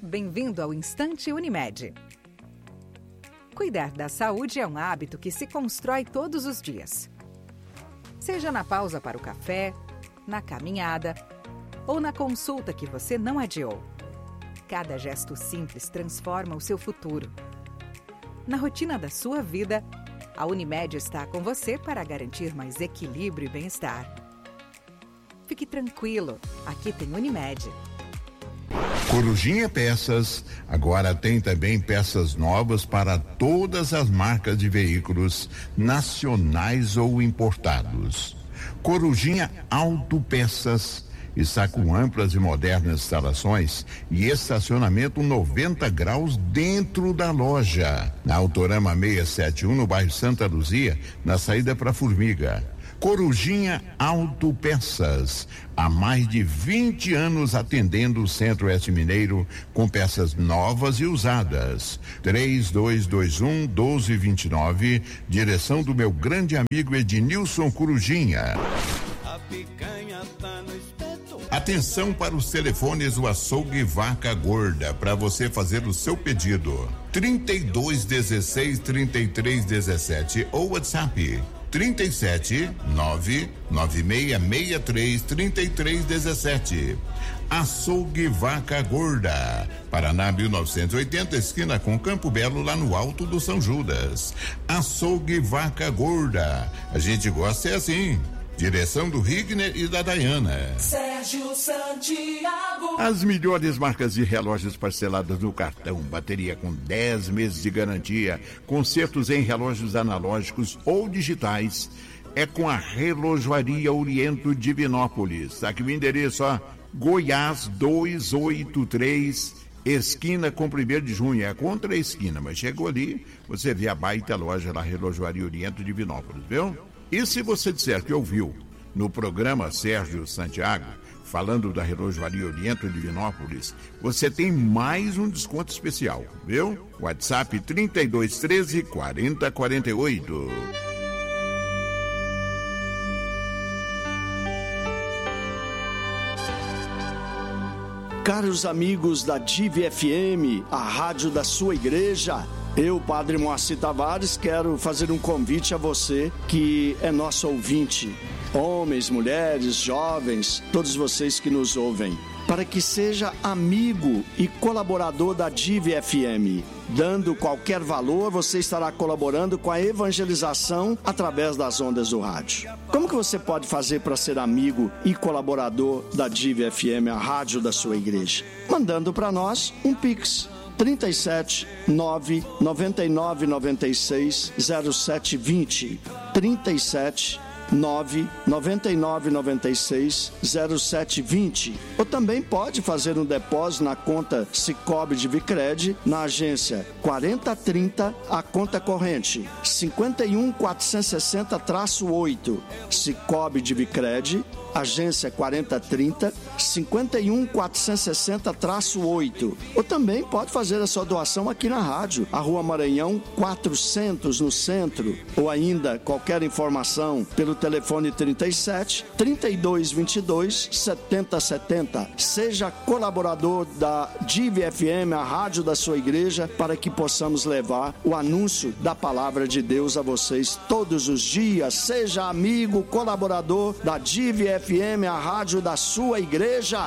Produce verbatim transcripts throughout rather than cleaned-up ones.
Bem-vindo ao Instante Unimed. Cuidar da saúde é um hábito que se constrói todos os dias. Seja na pausa para o café, na caminhada ou na consulta que você não adiou. Cada gesto simples transforma o seu futuro. Na rotina da sua vida, a Unimed está com você para garantir mais equilíbrio e bem-estar. Fique tranquilo, aqui tem Unimed. Corujinha Peças agora tem também peças novas para todas as marcas de veículos nacionais ou importados. Corujinha Autopeças está com amplas e modernas instalações e estacionamento noventa graus dentro da loja. Na Autorama seiscentos e setenta e um, no bairro Santa Luzia, na saída para Formiga. Corujinha Autopeças, há mais de vinte anos atendendo o Centro-Oeste Mineiro com peças novas e usadas. três dois dois um, um dois dois nove, direção do meu grande amigo Ednilson Corujinha. Atenção para os telefones do Açougue Vaca Gorda para você fazer o seu pedido. trinta e dois, dezesseis, trinta e três, dezessete ou WhatsApp trinta e sete, nove nove seis seis três, trinta e três, dezessete. Açougue Vaca Gorda, Paraná mil novecentos e oitenta, esquina com Campo Belo, lá no Alto do São Judas. Açougue Vaca Gorda, a gente gosta é assim. Direção do Rigner e da Dayana. Sérgio Santiago. As melhores marcas de relógios parceladas no cartão, bateria com dez meses de garantia, consertos em relógios analógicos ou digitais, é com a Relojoaria Oriento Divinópolis. Aqui o endereço, ó, Goiás duzentos e oitenta e três, esquina com primeiro de junho, é contra a esquina, mas chegou ali, você vê a baita loja lá, Relojoaria Oriento Divinópolis, viu? E se você disser que ouviu no programa Sérgio Santiago, falando da Relojoaria Oriento Divinópolis, você tem mais um desconto especial, viu? WhatsApp trinta e dois, treze, quarenta, quarenta e oito. Caros amigos da D I V F M, a rádio da sua igreja, eu, Padre Moacir Tavares, quero fazer um convite a você que é nosso ouvinte, homens, mulheres, jovens, todos vocês que nos ouvem, para que seja amigo e colaborador da D I V F M. Dando qualquer valor, você estará colaborando com a evangelização através das ondas do rádio. Como que você pode fazer para ser amigo e colaborador da D I V F M, a rádio da sua igreja? Mandando para nós um Pix. trinta e sete, nove, noventa e nove, noventa e seis, zero sete vinte. trinta e sete, nove, noventa e nove, noventa e seis, zero sete vinte. Ou também pode fazer um depósito na conta Sicoob de Vicred, na agência quarenta trinta, a conta corrente cinquenta e um, quatrocentos e sessenta, oito. Sicoob de Vicred, agência quarenta trinta, cinquenta e um, quatrocentos e sessenta, oito. Ou também pode fazer a sua doação aqui na rádio, a Rua Maranhão quatrocentos, no centro. Ou ainda qualquer informação pelo telefone trinta e sete, trinta e dois, vinte e dois, setenta, setenta. Seja colaborador da D I V F M, a rádio da sua igreja, para que possamos levar o anúncio da palavra de Deus a vocês todos os dias. Seja amigo, colaborador da D I V F M, a rádio da sua igreja.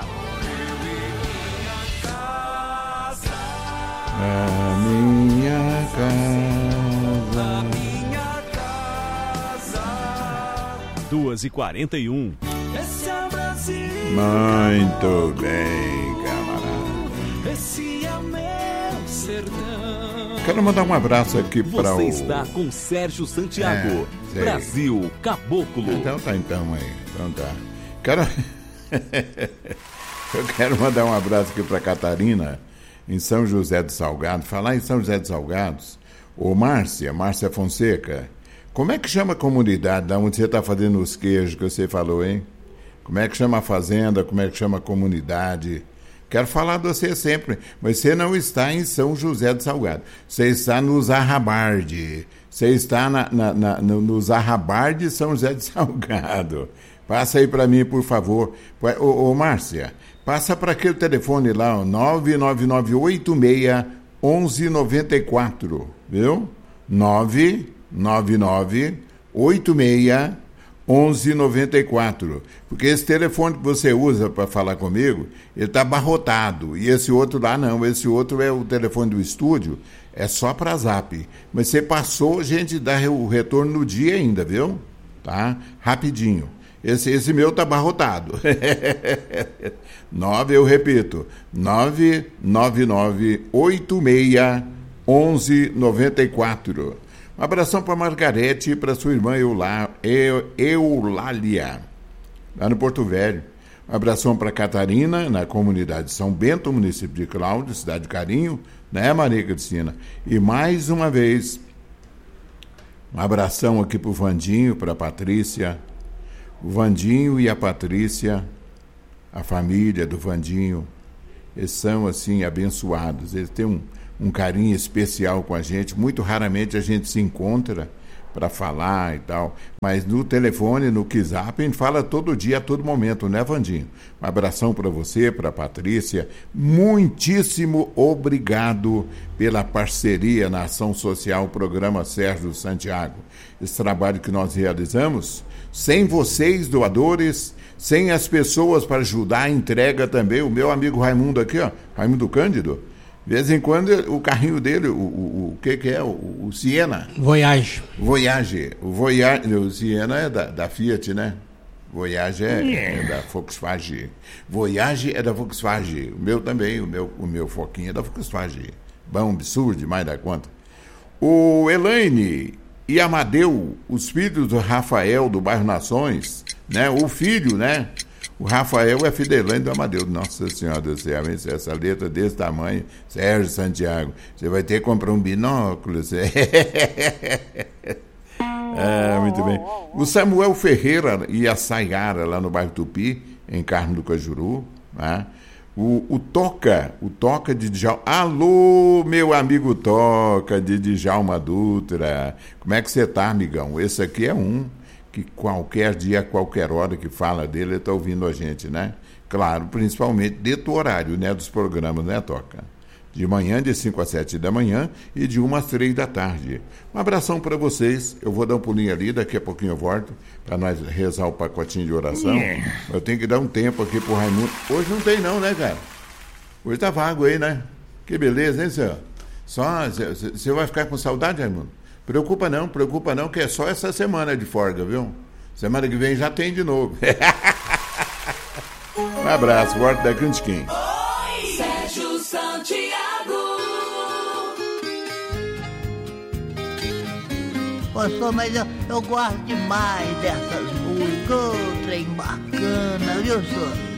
A minha casa. duas e quarenta e um. Esse é o Brasil. Muito bem, camarada. Esse é o meu sertão. Quero mandar um abraço aqui para o... Você está com Sérgio Santiago. É, Brasil Caboclo. Então tá, então aí. Então tá. Quero... Eu quero mandar um abraço aqui para Catarina, em São José dos Salgados. Falar em São José dos Salgados, ô Márcia, Márcia Fonseca, como é que chama a comunidade da onde você está fazendo os queijos que você falou, hein? Como é que chama a fazenda? Como é que chama a comunidade? Quero falar de você sempre, mas você não está em São José dos Salgados. Você está no Zarrabarde. Você está na, na, na, no, no Zarrabarde de São José dos Salgados. Passa aí para mim, por favor. Ô, ô Márcia, Passa para aquele telefone lá, ó, nove nove nove oito seis um um nove quatro, viu? nove nove nove oito seis um um nove quatro. Porque esse telefone que você usa para falar comigo, ele está abarrotado. E esse outro lá não, esse outro é o telefone do estúdio, é só para zap. Mas você passou, a gente dá o retorno no dia ainda, viu? Tá? Rapidinho. Esse, esse meu tá abarrotado. nove, eu repito, nove nove nove oito seis um um nove quatro. Um abração para Margarete e para sua irmã Eulá, Eu, Eulália, lá no Porto Velho. Um abração para Catarina, na comunidade de São Bento, município de Cláudio, cidade de Carinho, né, Maria Cristina? E mais uma vez, um abração aqui para o Vandinho, para a Patrícia. O Vandinho e a Patrícia, a família do Vandinho, eles são, assim, abençoados. Eles têm um, um carinho especial com a gente. Muito raramente a gente se encontra para falar e tal. Mas no telefone, no WhatsApp, a gente fala todo dia, a todo momento, né, Vandinho? Um abração para você, para a Patrícia. Muitíssimo obrigado pela parceria na ação social, programa Sérgio Santiago. Esse trabalho que nós realizamos, sem vocês, doadores, sem as pessoas para ajudar a entrega também. O meu amigo Raimundo aqui, ó, Raimundo Cândido, de vez em quando o carrinho dele, o, o, o que que é? O, o Siena. Voyage. Voyage. O Voyage, o Siena é da, da Fiat, né? Voyage é, Yeah. é da Volkswagen. Voyage é da Volkswagen. O meu também, o meu, o meu Foquinha é da Volkswagen. Bom, absurdo demais da conta. O Elaine e Amadeu, os filhos do Rafael, do bairro Nações, né? O filho, né? O Rafael é filho da Elaine do Amadeu. Nossa Senhora do céu, essa letra desse tamanho, Sérgio Santiago, você vai ter que comprar um binóculo. É, muito bem. O Samuel Ferreira e a Sayara, lá no bairro Tupi, em Carmo do Cajuru, né? O, o Toca, o Toca de Djalma. Alô, meu amigo Toca de Djalma Dutra. Como é que você tá, amigão? Esse aqui é um que qualquer dia, qualquer hora que fala dele, ele está ouvindo a gente, né? Claro, principalmente dentro do horário, né, dos programas, né, Toca? De manhã, de cinco às sete da manhã e de uma às três da tarde. Um abração para vocês. Eu vou dar um pulinho ali, daqui a pouquinho eu volto para nós rezar o pacotinho de oração. Yeah. Eu tenho que dar um tempo aqui pro Raimundo. Hoje não tem não, né, cara? Hoje tá vago aí, né? Que beleza, hein, senhor? Só, você vai ficar com saudade, Raimundo? Preocupa não, preocupa não, que é só essa semana de folga, viu? Semana que vem já tem de novo. Um abraço, volta daqui um tiquinho. Sérgio Santiago. Pastor, mas eu, eu gosto demais dessas músicas, ô, trem bacana, viu, senhor?